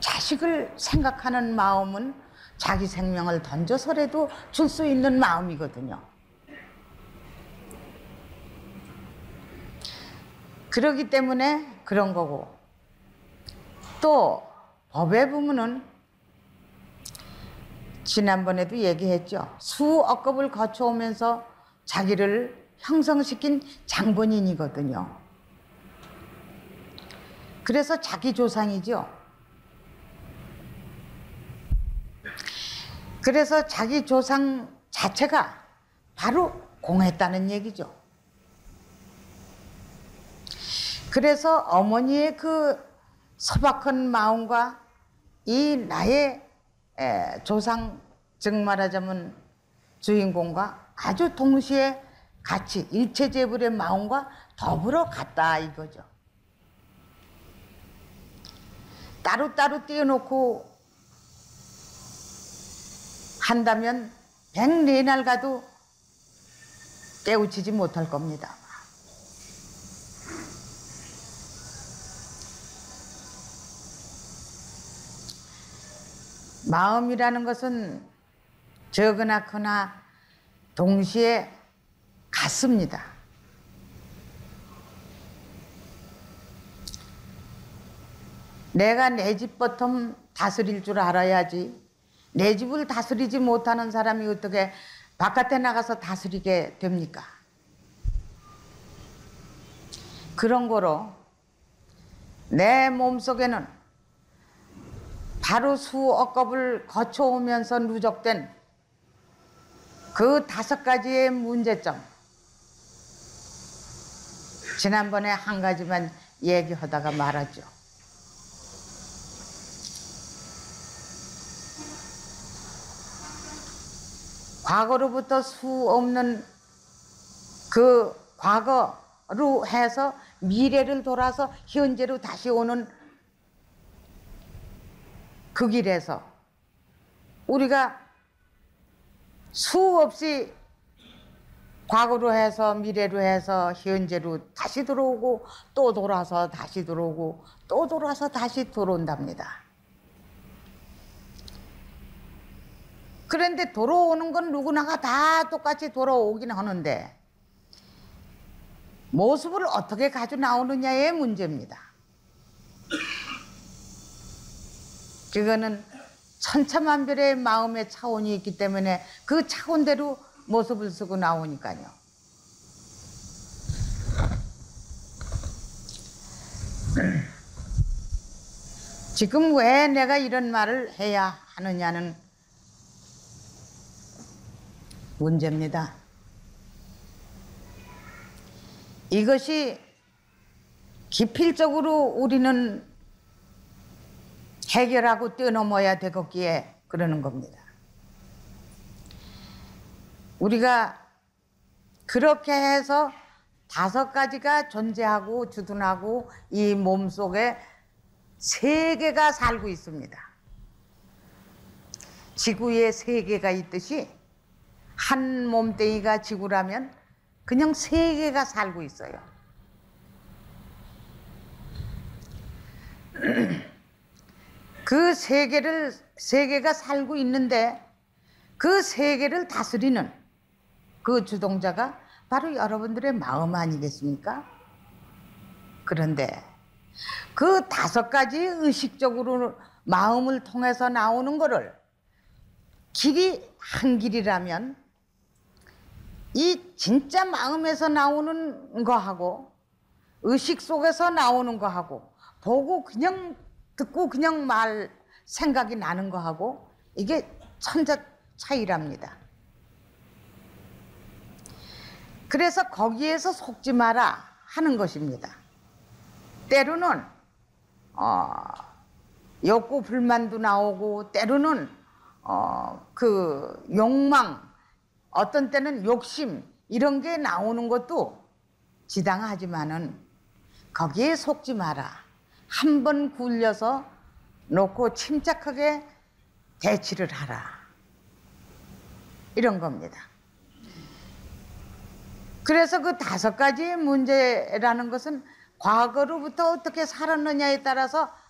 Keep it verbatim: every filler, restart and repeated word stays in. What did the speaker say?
자식을 생각하는 마음은 자기 생명을 던져서라도 줄 수 있는 마음이거든요. 그러기 때문에 그런 거고, 또 법에 보면은 지난번에도 얘기했죠. 수억급을 거쳐오면서 자기를 형성시킨 장본인이거든요. 그래서 자기 조상이죠. 그래서 자기 조상 자체가 바로 공했다는 얘기죠. 그래서 어머니의 그 소박한 마음과 이 나의 조상, 즉 말하자면 주인공과 아주 동시에 같이 일체제불의 마음과 더불어 갔다 이거죠. 따로따로 떼어놓고 한다면 백네 날 가도 깨우치지 못할 겁니다. 마음이라는 것은 적으나 크나 동시에 같습니다. 내가 내 집 버텀 다스릴 줄 알아야지, 내 집을 다스리지 못하는 사람이 어떻게 바깥에 나가서 다스리게 됩니까? 그런 거로 내 몸속에는 바로 수억겁을 거쳐오면서 누적된 그 다섯 가지의 문제점, 지난번에 한 가지만 얘기하다가 말았죠. 과거로부터 수 없는 그 과거로 해서 미래를 돌아서 현재로 다시 오는 그 길에서 우리가 수없이 과거로 해서 미래로 해서 현재로 다시 들어오고 또 돌아서 다시 들어오고 또 돌아서 다시 들어온답니다. 그런데 돌아오는 건 누구나가 다 똑같이 돌아오긴 하는데 모습을 어떻게 가지고 나오느냐의 문제입니다. 그거는 천차만별의 마음의 차원이 있기 때문에 그 차원대로 모습을 쓰고 나오니까요. 지금 왜 내가 이런 말을 해야 하느냐는 문제입니다. 이것이 기필적으로 우리는 해결하고 뛰어넘어야 되겠기에 그러는 겁니다. 우리가 그렇게 해서 다섯 가지가 존재하고 주둔하고 이 몸속에 세계가 살고 있습니다. 지구에 세계가 있듯이 한 몸뚱이가 지구라면 그냥 세계가 살고 있어요. 그 세계를, 세계가 살고 있는데 그 세계를 다스리는 그 주동자가 바로 여러분들의 마음 아니겠습니까? 그런데 그 다섯 가지 의식적으로 마음을 통해서 나오는 거를 길이 한 길이라면 이 진짜 마음에서 나오는 거하고 의식 속에서 나오는 거하고 보고 그냥 듣고 그냥 말 생각이 나는 거하고 이게 천자 차이랍니다. 그래서 거기에서 속지 마라 하는 것입니다. 때로는 어, 욕구 불만도 나오고 때로는 어, 그 욕망, 어떤 때는 욕심 이런 게 나오는 것도 지당하지만은 거기에 속지 마라. 한 번 굴려서 놓고 침착하게 대치를 하라. 이런 겁니다. 그래서 그 다섯 가지의 문제라는 것은 과거로부터 어떻게 살았느냐에 따라서